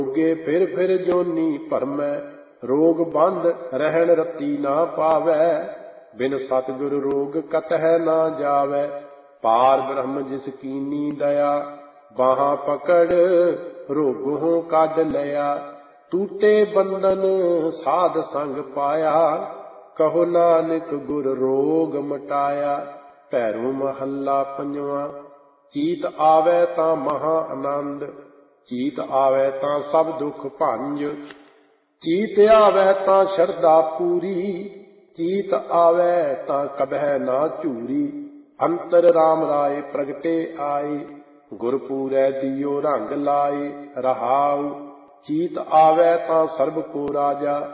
ਰੋਗੇ ਫਿਰ ਜੋਨੀ ਭਰਮੈ, ਰੋਗ ਬੰਧ ਰਹਿਣ ਰਤੀ ਨਾ ਪਾਵੈ। ਬਿਨ ਸਤਿਗੁਰ ਰੋਗ ਕਤਹਿ ਨਾ ਜਾਵੈ, ਪਾਰ ਬ੍ਰਹਮ ਜਿਸ ਕੀਨੀ ਦਇਆ। ਬਾਹਾਂ ਪਕੜ ਰੋਗੋਂ ਕੱਢ ਲਿਆ, ਟੂਟੇ ਬੰਧਨ ਸਾਧ ਸੰਗ ਪਾਇਆ। ਕਹੋ ਨਾਨਕ ਗੁਰ ਰੋਗ ਮਟਾਇਆ। ਭੈਰੋ ਮਹੱਲਾ ਪੰਜਵਾਂ। ਚੀਤ ਆਵੈ ਤਾਂ ਮਹਾ ਆਨੰਦ, ਚੀਤ ਆਵੈ ਤਾਂ ਸਭ ਦੁੱਖ ਭੰਜ। ਚੀਤ ਆਵੈ ਤਾਂ ਸ਼ਰਧਾ ਪੂਰੀ, ਚੀਤ ਆਵੈ ਤਾਂ ਕਬਹਿ ਨਾ ਝੂਰੀ। ਅੰਤਰ ਰਾਮ ਰਾਏ ਪ੍ਰਗਟੇ ਆਏ, ਗੁਰਪੂਰੈ ਦਿਓ ਰੰਗ ਲਾਏ। ਰਹਾਉ ਚੀਤ ਆਵੈ ਤਾਂ ਸਰਬ ਕੋ ਰਾਜਾ,